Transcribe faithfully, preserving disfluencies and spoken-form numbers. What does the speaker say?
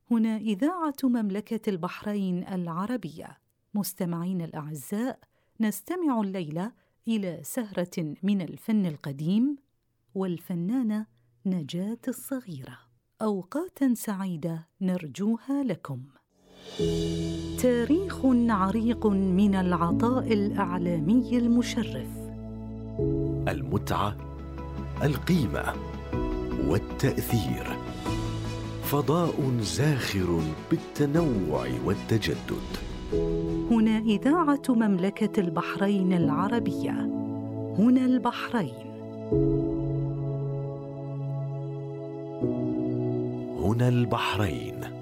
هنا إذاعة مملكة البحرين العربية. مستمعين الأعزاء، نستمع الليلة إلى سهرة من الفن القديم والفنانة نجاة الصغيرة. أوقاتاً سعيدة نرجوها لكم. تاريخ عريق من العطاء الإعلامي المشرف، المتعة، القيمة والتأثير، فضاء زاخر بالتنوع والتجدد. هنا إذاعة مملكة البحرين العربية، هنا البحرين. هنا البحرين.